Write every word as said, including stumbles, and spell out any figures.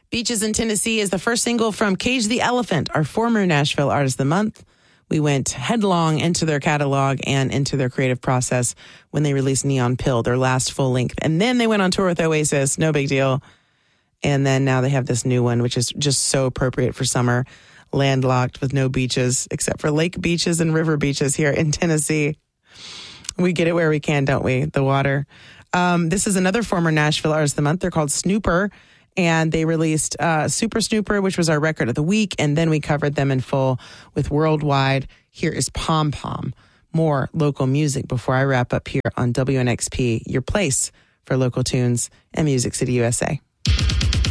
Beaches in Tennessee is the first single from Cage the Elephant, our former Nashville Artist of the Month. We went headlong into their catalog and into their creative process when they released Neon Pill, their last full length. And then they went on tour with Oasis, no big deal. And then now they have this new one, which is just so appropriate for summer, landlocked with no beaches, except for lake beaches and river beaches here in Tennessee. We get it where we can, don't we? The water. Um, this is another former Nashville Artist of the Month. They're called Snooper. And they released uh, Super Snooper, which was our record of the week. And then we covered them in full with Worldwide. Here is Pom Pom. More local music before I wrap up here on W N X P, your place for local tunes and Music City, U S A.